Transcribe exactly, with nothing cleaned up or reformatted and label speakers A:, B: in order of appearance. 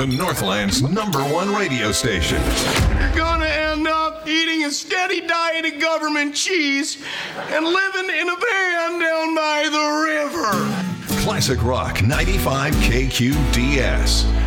A: the Northland's number one radio station.
B: You're gonna end up eating a steady diet of government cheese and living in a van down by the river.
A: Classic Rock ninety-five K Q D S.